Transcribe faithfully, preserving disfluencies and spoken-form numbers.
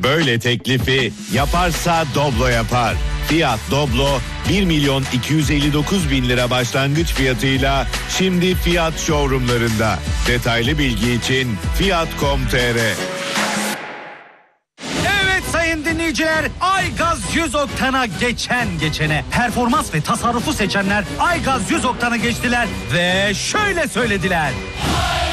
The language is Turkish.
böyle teklifi yaparsa Doblo yapar. Fiat Doblo bir milyon iki yüz elli dokuz bin lira başlangıç fiyatıyla şimdi Fiat showroomlarında. Detaylı bilgi için fiyat nokta com nokta tr. Evet sayın dinleyiciler, Aygaz yüz oktana geçen geçene performans ve tasarrufu seçenler Aygaz yüz oktana geçtiler ve şöyle söylediler.